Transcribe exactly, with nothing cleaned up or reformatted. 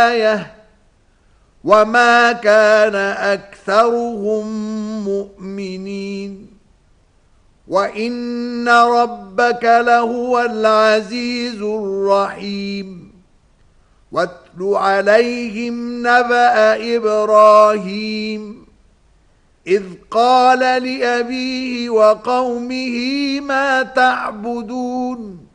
آية وما كان أكثرهم مؤمنين وإن ربك لهو العزيز الرحيم واتل عليهم نبأ إبراهيم إذ قال لأبيه وقومه ما تعبدون